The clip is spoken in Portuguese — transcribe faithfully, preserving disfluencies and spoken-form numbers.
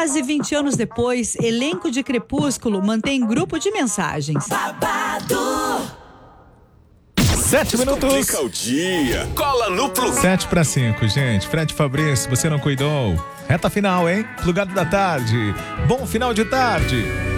Quase vinte anos depois, elenco de Crepúsculo mantém grupo de mensagens. Babado. Sete minutos. Complica o dia. Cola no plugado. Sete para cinco, gente. Fred Fabrício, você não cuidou. Reta final, hein? Plugado da tarde. Bom final de tarde.